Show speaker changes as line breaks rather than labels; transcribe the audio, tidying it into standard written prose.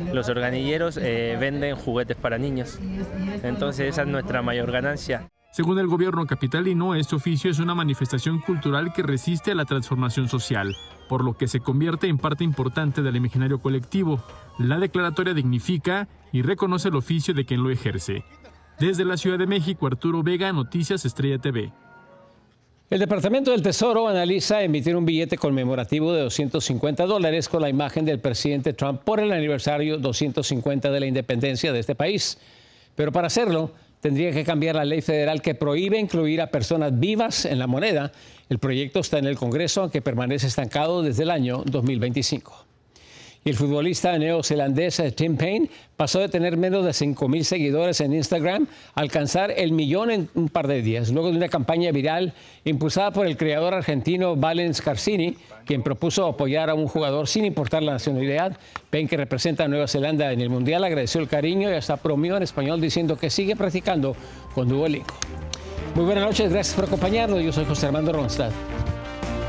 los organilleros venden juguetes para niños. Entonces esa es nuestra mayor ganancia.
Según el gobierno capitalino, este oficio es una manifestación cultural que resiste a la transformación social, por lo que se convierte en parte importante del imaginario colectivo. La declaratoria dignifica y reconoce el oficio de quien lo ejerce. Desde la Ciudad de México, Arturo Vega, Noticias Estrella TV.
El Departamento del Tesoro analiza emitir un billete conmemorativo de $250 con la imagen del presidente Trump por el aniversario 250 de la independencia de este país. Pero para hacerlo, tendría que cambiar la ley federal que prohíbe incluir a personas vivas en la moneda. El proyecto está en el Congreso, aunque permanece estancado desde el año 2025. Y el futbolista neozelandés Tim Payne pasó de tener menos de 5,000 seguidores en Instagram a alcanzar el millón en un par de días, luego de una campaña viral impulsada por el creador argentino Valen Scarsini, quien propuso apoyar a un jugador sin importar la nacionalidad. Payne, que representa a Nueva Zelanda en el Mundial, agradeció el cariño y hasta bromeó en español diciendo que sigue practicando con Duolingo. Muy buenas noches, gracias por acompañarnos. Yo soy José Armando Ronstadt.